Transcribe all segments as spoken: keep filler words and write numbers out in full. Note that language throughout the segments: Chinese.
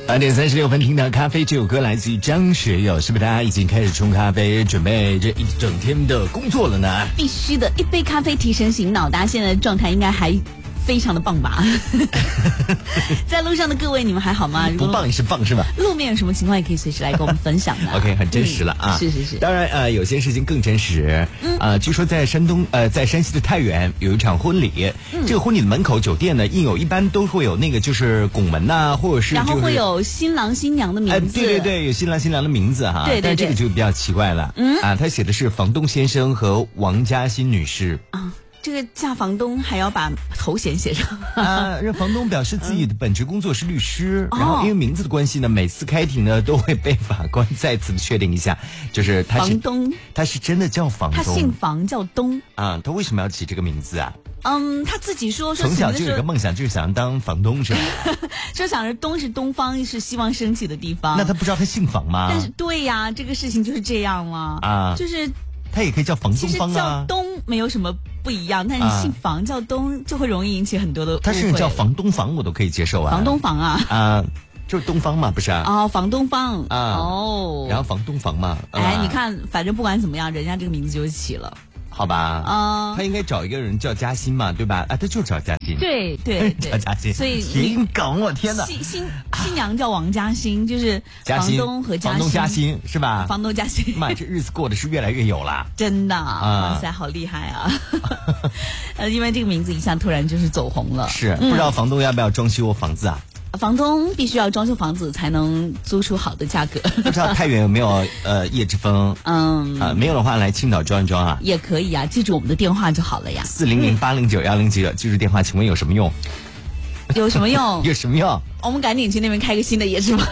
八点三十六分，听到咖啡这首歌来自于张学友，是不是大家已经开始冲咖啡，准备这一整天的工作了呢？ 必须的，一杯咖啡提神醒脑，大家现在的状态应该还非常的棒吧？在路上的各位，你们还好吗？ 不棒也是棒是吧？ 路面有什么情况也可以随时来跟我们分享的。 OK， 很真实了啊！ 嗯、是是是。 当然呃，有些事情更真实。嗯。呃，据说在山东呃，在山西的太原有一场婚礼，嗯、这个婚礼的门口酒店呢，印有一般都会有那个就是拱门呐、啊，或者是、就是、 然后会有新郎新娘的名字。 哎、呃，对对对，有新郎新娘的名字哈。 对对对。 但是这个就比较奇怪了。嗯。啊，他写的是房东先生和王嘉欣女士。 啊。这个嫁房东还要把头衔写上啊！让房东表示自己的本职工作是律师，嗯、然后因为名字的关系呢，每次开庭呢都会被法官再次确定一下，就是他是房东， 他是真的叫房东， 他姓房叫东啊。他为什么要起这个名字啊？ 嗯，他自己说从小就有一个梦想，就是想当房东，是吧？ 就想着东是东方，是希望升起的地方。 那他不知道他姓房吗？ 但是对呀，这个事情就是这样了啊，就是。 他也可以叫房东方啊， 叫东没有什么不一样，但是姓房叫东就会容易引起很多的误会。 他是叫房东房，我都可以接受啊。 房东房啊啊，就是东方嘛，不是啊？ 哦，房东方啊哦，然后房东房嘛。 哎，啊、你看，反正不管怎么样，人家这个名字就起了。 好吧，啊、uh, ，他应该找一个人叫嘉欣嘛，对吧？啊，他就找嘉欣， 对对对， 叫嘉欣， 所以挺梗，我天哪！ 新新新娘叫王嘉欣，就是房东和嘉欣， 房东嘉欣是吧？ 房东嘉欣， 妈，这日子过得是越来越有了， 真的，啊、哇塞，好厉害啊！呃，因为这个名字一下突然就是走红了， 是、嗯、不知道房东要不要装修房子啊？ 房东必须要装修房子才能租出好的价格。 不知道太原有没有呃叶之峰？嗯啊、呃，没有的话来青岛装一装啊， 也可以啊，记住我们的电话就好了呀。 四零零八零九幺零九九，记住电话，请问有什么用？ 有什么用？ 有什么用？ 我们赶紧去那边开个新的叶之峰。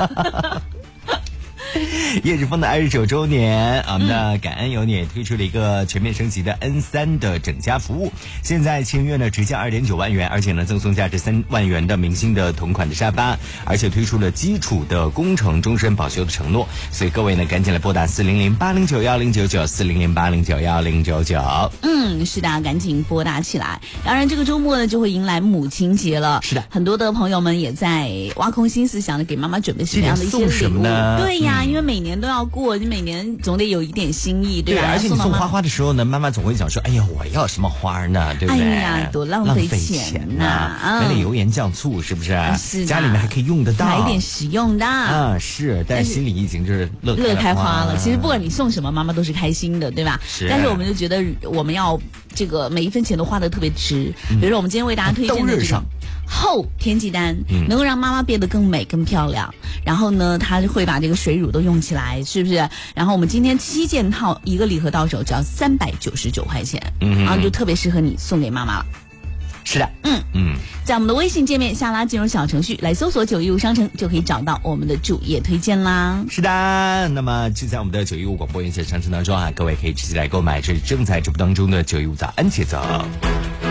叶之峰的二十九周年，我们的感恩有你推出了一个全面升级的 N 三 的整家服务，现在签约呢直降二点九万元，而且呢赠送价值三万元的明星的同款的沙发，而且推出了基础的工程终身保修的承诺，所以各位呢赶紧来拨打四零零八零九幺零九九四零零八零九幺零九九。 嗯，是的，赶紧拨打起来。当然这个周末呢就会迎来母亲节了， 是的， 很多的朋友们也在挖空心思想着给妈妈准备什么样的一些礼物。 什么呢？ 对呀、嗯，因为每年都要过，你每年总得有一点心意，对吧？ 对，而且你送花花的时候呢，妈妈总会讲说：“哎呀，我要什么花呢？对不对？” 哎呀，多浪费钱呐、 啊！买点油盐酱醋，是不是？ 啊、是家里面还可以用得到， 买点实用的啊！是，但是心里已经就是乐乐开花了。其实不管你送什么，妈妈都是开心的，对吧？ 是。 但是我们就觉得我们要这个每一分钱都花得特别值。嗯、比如说我们今天为大家推荐的这个厚天气丹，嗯、能够让妈妈变得更美更漂亮。然后呢，她会把这个水乳都用起来，是不是？然后我们今天七件套一个礼盒到手只要三百九十九块钱，嗯，然后就特别适合你送给妈妈了。 是的， 嗯嗯，在我们的微信界面下拉进入小程序来搜索九一五商城，就可以找到我们的主页推荐啦。 是的，那么就在我们的九一五广播院线商城当中啊，各位可以直接来购买这正在直播当中的九一五早安节奏。